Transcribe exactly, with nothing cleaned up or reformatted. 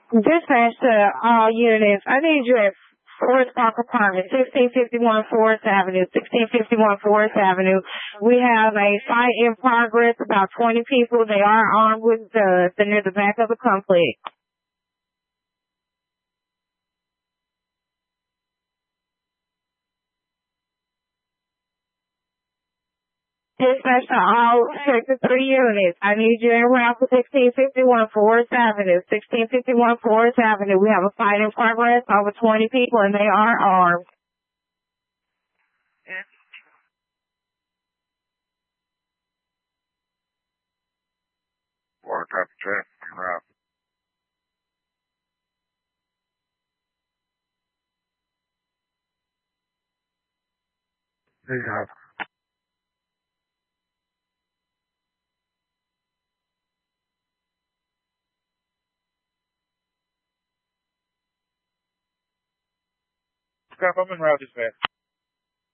Dispatch to all units. I need you at Forest Park Apartment, sixteen fifty-one Forest Avenue, sixteen fifty-one Forest Avenue. We have a fight in progress, about twenty people. They are armed with guns. They're near the back of the complex. Dispatch to all Sector three units. I need you en route for sixteen fifty-one Forest Avenue. sixteen fifty-one Forest Avenue. We have a fight in progress, over twenty people, and they are armed. Water traffic check, en route. There you go. Step, I'm en route, dispatch.